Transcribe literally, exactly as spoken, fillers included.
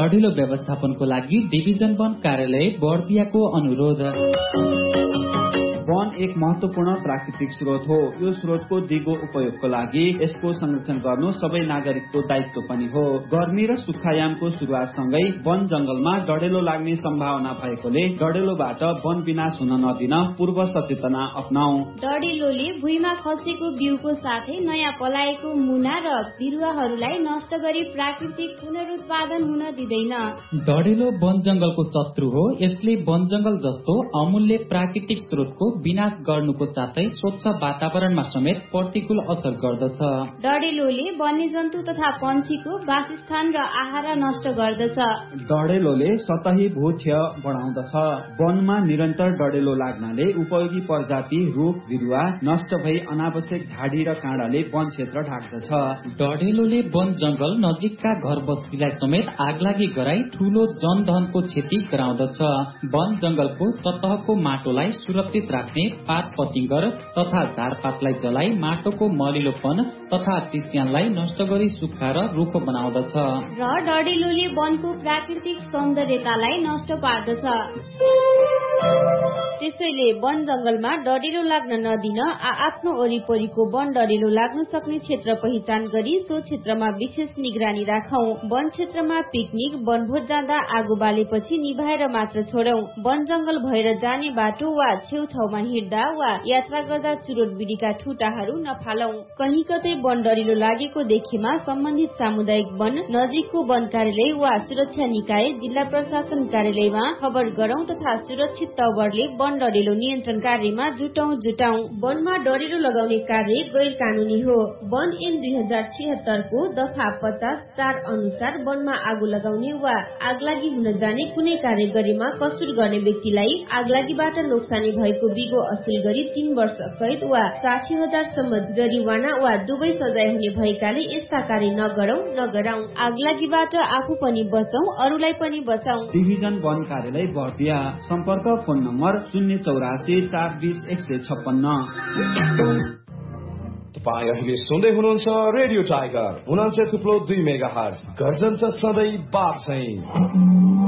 डढिलो व्यवस्थापनको लागि डिभिजन वन कार्यालय बर्दियाको अनुरोध। वन एक महत्वपूर्ण प्राकृतिक स्रोत हो। यो स्रोतको दिगो उपयोगको लागि यसको संरक्षण गर्नु सबै नागरिकको दायित्व पनि हो। गर्मी र सुक्खायामको सुरुवातसँगै वन जंगलमा डढेलो लाग्ने सम्भावना भएकोले डढेलोबाट वन विनाश हुन नदिन पूर्व सचेतना अपनाऊ। डढेलोले भुइँमा खसेको बिउको साथै नयाँ पलाएको मुना र बिरुवाहरूलाई नष्ट गरी प्राकृतिक पुनरुत्पादन हुन दिँदैन। डढेलो वन जंगलको शत्रु हो। यसले वन जंगल जस्तो अमूल्य प्राकृतिक स्रोतको विनाश गर्नुको साथै स्वच्छ वातावरणमा समेत प्रतिकूल असर गर्दछ। डढेलोले वन्यजन्तु तथा पन्छीको वासस्थान र आहारा नष्ट गर्दछ। डढेलोले सतही भूक्षय बढाउँदछ। वनमा निरन्तर डढेलो लाग्नाले उपयोगी प्रजाति रुख बिरुवा नष्ट भई अनावश्यक झाडी र काँडाले वन क्षेत्र ढाक्दछ। डढेलोले वन जंगल नजिकका घर बस्तीलाई समेत आगलागी गराई ठूलो जनधनको क्षति गराउँदछ। वन जंगलको सतहको माटोलाई सुरक्षित राख्ने पात पतिंगर तथा झारपातलाई जलाई माटोको मलिलोपन तथा चिस्यानलाई नष्ट गरी सुक्खा र रुखो बनाउँदछ। र डढेलोले वनको प्राकृतिक सौन्दर्यतालाई नष्ट पार्दछ। त्यसैले वन जंगलमा डढेलो लाग्न नदिन आफ्नो वरिपरिको वन डढेलो लाग्न सक्ने क्षेत्र पहिचान गरी सो क्षेत्रमा विशेष निगरानी राखौं। वन क्षेत्रमा पिकनिक वनभोज जाँदा आगो बालेपछि निभाएर मात्र छोडौं। वन जंगल भएर जाने बाटो वा छेउछाउमा हिँड्दा वा यात्रा गर्दा चुरोट बिडीका ठुटाहरू नफालौं। कहीं कतै वन डढेलो लागेको देखेमा सम्बन्धित सामुदायिक वन नजिकको वन कार्यालय वा सुरक्षा निकाय जिल्ला प्रशासन कार्यालयमा खबर गरौं तथा सुरक्षित तवरले वन डढेलो नियन्त्रण कार्यमा जुटौं जुटाउँ। वनमा डढेलो लगाउने कार्य गैर कानूनी हो। वन ऐन दुई हजार छिहत्तर को दफा पचास चार अनुसार वनमा आगो लगाउने वा आगलागी हुन जाने कुनै कार्य गरेमा कसुर गर्ने व्यक्तिलाई आगलागीबाट नोक्सानी भएको बिगो असुल गरी तीन वर्ष कैद वा साठी हजार सम्म जरिवाना वा दुवै सजाय हुने भएकाले यस्ता कार्य नगरौं नगराउँ। आगलागीबाट आफू पनि बचौं अरूलाई पनि बचाउँ। डिभिजन वन कार्यालय बर्दिया। सम्पर्क फोन नम्बर शून्य चौरासी चार बीस एक सय छप्पन्न। तपाईँ अहिले सुन्दै हुनुहुन्छ रेडियो टाइगर उनान्सय थुप्रो दुई मेगा हर्ज गर्जन्छ सधैँ बाप चाहिँ।